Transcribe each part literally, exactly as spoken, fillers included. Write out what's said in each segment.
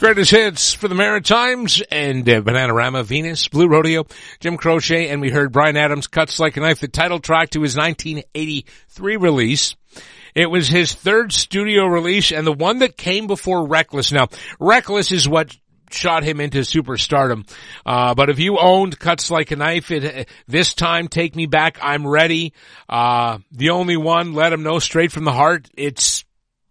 greatest hits for the Maritimes and uh, Bananarama, Venus, Blue Rodeo, Jim Croce, and we heard Bryan Adams' Cuts Like a Knife, the title track to his nineteen eighty-three release. It was his third studio release and the one that came before Reckless. Now, Reckless is what shot him into superstardom. Uh, but if you owned Cuts Like a Knife, it, this time, Take Me Back, I'm Ready, uh, The Only One, Let 'Em Know, Straight from the Heart, it's,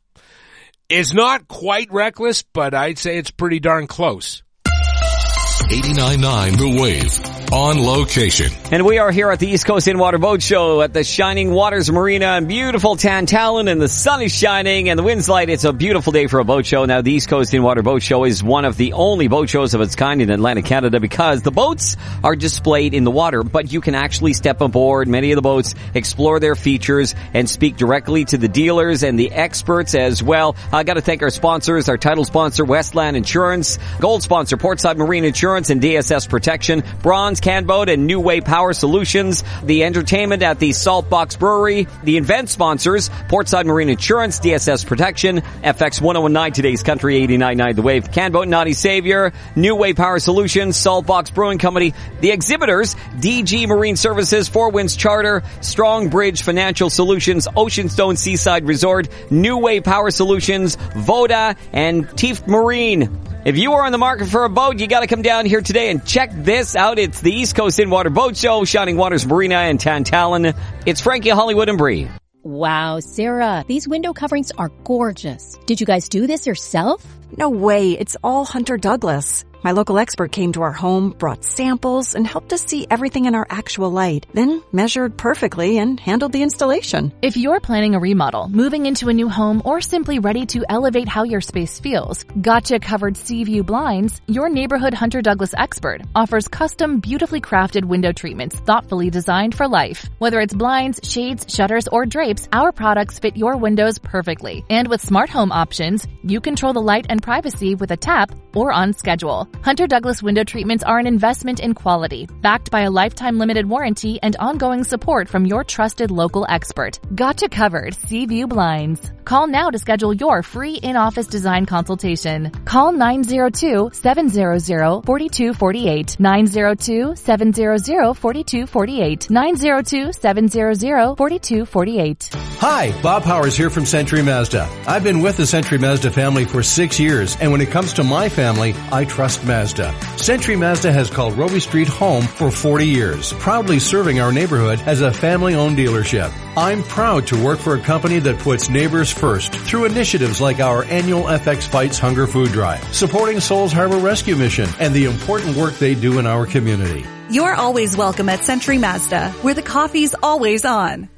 it's not quite Reckless, but I'd say it's pretty darn close. eighty-nine point nine The Wave, on location. And we are here at the East Coast In-Water Boat Show at the Shining Waters Marina in beautiful Tantallon, and the sun is shining and the wind's light. It's a beautiful day for a boat show. Now, the East Coast In-Water Boat Show is one of the only boat shows of its kind in Atlantic Canada because the boats are displayed in the water, but you can actually step aboard many of the boats, explore their features, and speak directly to the dealers and the experts as well. I got to thank our sponsors, our title sponsor, Westland Insurance, gold sponsor, Portside Marine Insurance and D S S Protection, bronze Canboat and New Way Power Solutions, the entertainment at the Saltbox Brewery, the event sponsors, Portside Marine Insurance, D S S Protection, F X one oh one nine, Today's Country, eighty-nine point nine The Wave, Canboat, Naughty Savior, New Way Power Solutions, Saltbox Brewing Company, the exhibitors, D G Marine Services, Four Winds Charter, Strong Bridge Financial Solutions, Oceanstone Seaside Resort, New Way Power Solutions, Voda, and Tief Marine. If you are on the market for a boat, you got to come down here today and check this out. It's the East Coast In-Water Boat Show, Shining Waters Marina in Tantallon. It's Frankie, Hollywood, and Bree. Wow, Sarah, these window coverings are gorgeous. Did you guys do this yourself? No way. It's all Hunter Douglas. My local expert came to our home, brought samples, and helped us see everything in our actual light, then measured perfectly and handled the installation. If you're planning a remodel, moving into a new home, or simply ready to elevate how your space feels, Gotcha Covered Sea View Blinds, your neighborhood Hunter Douglas expert, offers custom, beautifully crafted window treatments thoughtfully designed for life. Whether it's blinds, shades, shutters, or drapes, our products fit your windows perfectly. And with smart home options, you control the light and privacy with a tap or on schedule. Hunter Douglas window treatments are an investment in quality, backed by a lifetime limited warranty and ongoing support from your trusted local expert. Gotcha Covered Sea View Blinds. Call now to schedule your free in-office design consultation. Call nine zero two, seven zero zero, four two four eight, nine zero two, seven zero zero, four two four eight, nine zero two, seven zero zero, four two four eight. Hi, Bob Powers here from Century Mazda. I've been with the Century Mazda family for six years, and when it comes to my family, I trust Mazda. Century Mazda has called Robey Street home for forty years, proudly serving our neighborhood as a family-owned dealership. I'm proud to work for a company that puts neighbors first through initiatives like our annual F X Fights Hunger Food Drive, supporting Souls Harbor Rescue Mission, and the important work they do in our community. You're always welcome at Century Mazda, where the coffee's always on.